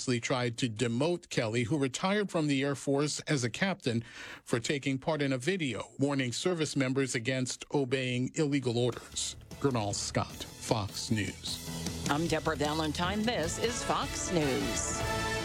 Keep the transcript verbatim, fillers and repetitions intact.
previously tried to demote Kelly, who retired from the Air Force as a captain, for taking part in a video warning service members against obeying illegal orders. Gernal Scott, Fox News. I'm Deborah Valentine. This is Fox News.